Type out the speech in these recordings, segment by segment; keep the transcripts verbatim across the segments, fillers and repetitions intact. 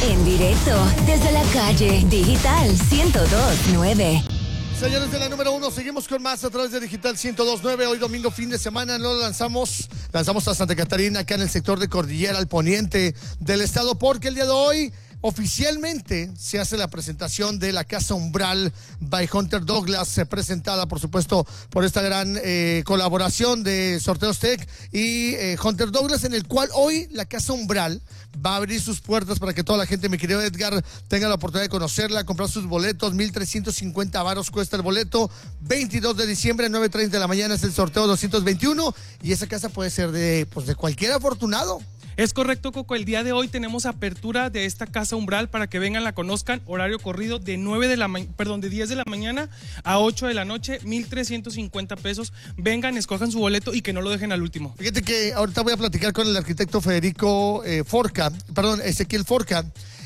En directo desde la calle Digital ciento dos punto nueve. Señores de la número uno, seguimos con más a través de Digital ciento dos punto nueve. Hoy domingo, fin de semana, nos lanzamos, lanzamos a Santa Catarina, acá en el sector de Cordillera, al poniente del estado, porque el día de hoy oficialmente se hace la presentación de la Casa Umbral by Hunter Douglas, eh, presentada por supuesto por esta gran eh, colaboración de Sorteos Tech y eh, Hunter Douglas, en el cual hoy la Casa Umbral va a abrir sus puertas para que toda la gente, mi querido Edgar, tenga la oportunidad de conocerla, comprar sus boletos. Mil trescientos cincuenta varos cuesta el boleto. Veintidós de diciembre, nueve treinta de la mañana es el sorteo doscientos veintiuno, y esa casa puede ser de, pues, de cualquier afortunado. Es correcto, Coco. El día de hoy tenemos apertura de esta Casa Umbral para que vengan, la conozcan. Horario corrido de nueve de la ma- perdón, de diez de la mañana a ocho de la noche, mil trescientos cincuenta pesos. Vengan, escojan su boleto y que no lo dejen al último. Fíjate que ahorita voy a platicar con el arquitecto Federico eh, Forca, perdón, Ezequiel Forca.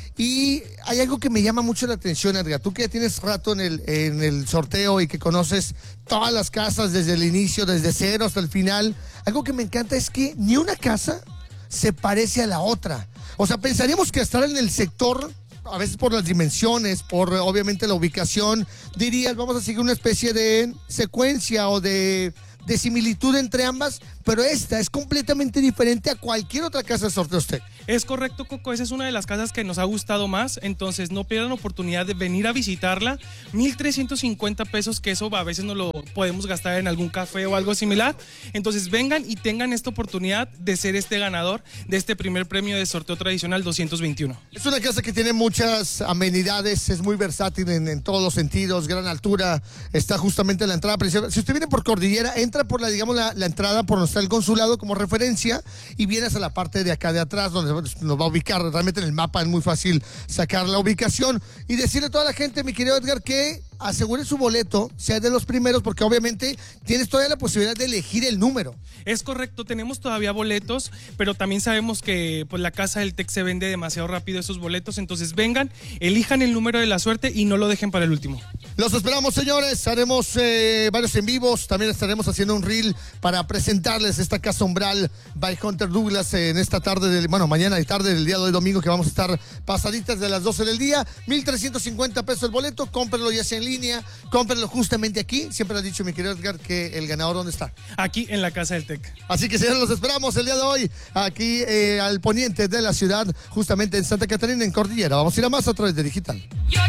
Y hay algo que me llama mucho la atención, Edgar. Tú que ya tienes rato en el, en el sorteo y que conoces todas las casas desde el inicio, desde cero hasta el final. Algo que me encanta es que ni una casa se parece a la otra. O sea, pensaríamos que estar en el sector, a veces por las dimensiones, por obviamente la ubicación, dirías, vamos a seguir una especie de secuencia o de, de similitud entre ambas, pero esta es completamente diferente a cualquier otra casa de Sorteos Tech. Es correcto, Coco. Esa es una de las casas que nos ha gustado más. Entonces, no pierdan oportunidad de venir a visitarla. mil trescientos cincuenta pesos, que eso a veces no lo podemos gastar en algún café o algo similar. Entonces, vengan y tengan esta oportunidad de ser este ganador de este primer premio de sorteo tradicional doscientos veintiuno. Es una casa que tiene muchas amenidades, es muy versátil en, en todos los sentidos, gran altura, está justamente en la entrada principal. Si usted viene por Cordillera, entra por la, digamos, la, la entrada por donde está el consulado como referencia y vienes a la parte de acá de atrás donde nos va a ubicar. Realmente en el mapa es muy fácil sacar la ubicación y decirle a toda la gente, mi querido Edgar, que asegure su boleto, sea de los primeros, porque obviamente tienes todavía la posibilidad de elegir el número. Es correcto, tenemos todavía boletos, pero también sabemos que pues, la Casa del Tech se vende demasiado rápido esos boletos. Entonces vengan, elijan el número de la suerte y no lo dejen para el último. Los esperamos, señores. Haremos eh, varios en vivos. También estaremos haciendo un reel para presentarles esta Casa Umbral by Hunter Douglas eh, en esta tarde, del, bueno, mañana y tarde del día de hoy domingo, que vamos a estar pasaditas de las doce del día. mil trescientos cincuenta pesos el boleto. Cómprenlo ya sea en línea, cómprenlo justamente aquí. Siempre has dicho, mi querido Edgar, que el ganador, ¿dónde está? Aquí en la Casa del Tech. Así que, señores, los esperamos el día de hoy aquí eh, al poniente de la ciudad, justamente en Santa Catarina, en Cordillera. Vamos a ir a más a través de Digital.